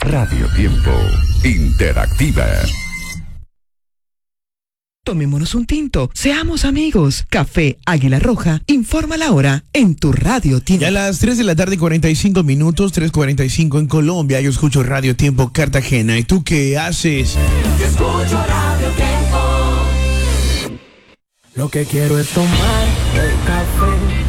Radio Tiempo. Interactiva. Tomémonos un tinto, seamos amigos. Café Águila Roja, informa la hora en tu Radio Tiempo. Ya a las 3 de la tarde, 45 minutos, 3:45 en Colombia. Yo escucho Radio Tiempo Cartagena. ¿Y tú qué haces? Yo escucho Radio Tiempo. Lo que quiero es tomar el café